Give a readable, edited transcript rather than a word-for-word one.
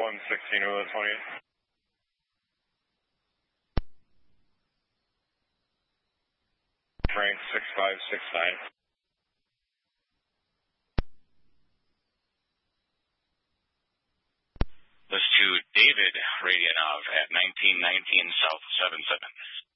116 over 28. Frank 6569. This to David Radionov at 1919 South 77.